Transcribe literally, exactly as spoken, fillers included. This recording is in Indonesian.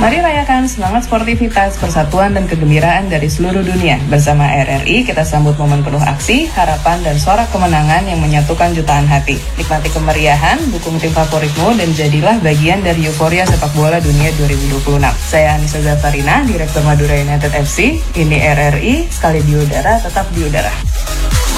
Mari rayakan semangat sportivitas, persatuan dan kegembiraan dari seluruh dunia. Bersama R R I, kita sambut momen penuh aksi, harapan dan sorak kemenangan yang menyatukan jutaan hati. Nikmati kemeriahan, dukung tim favoritmu dan jadilah bagian dari euforia sepak bola dunia dua ribu dua puluh enam. Saya Anissa Zafarina, Direktur Madura United F C. Ini R R I, sekali di udara, tetap di udara.